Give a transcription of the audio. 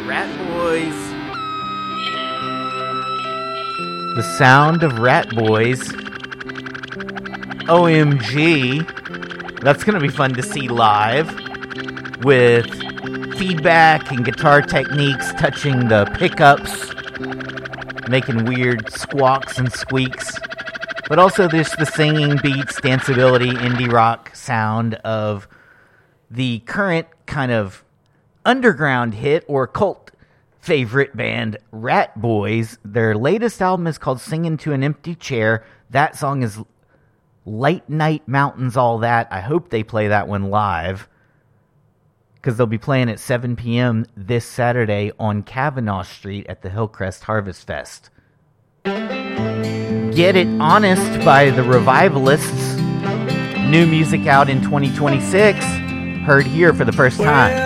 Rat Boys. The sound of Rat Boys. OMG. That's going to be fun to see live with feedback and guitar techniques touching the pickups, making weird squawks and squeaks. But also there's the singing, beats, danceability, indie rock sound of the current kind of underground hit or cult favorite band Rat Boys. Their latest album is called Singing to an Empty Chair. That song is Light Night Mountains, All That. I hope they play that one live, because they'll be playing at 7 p.m. this Saturday on Kavanaugh Street at the Hillcrest Harvest Fest. Get It Honest by the Revivalists. New music out in 2026. Heard here for the first time.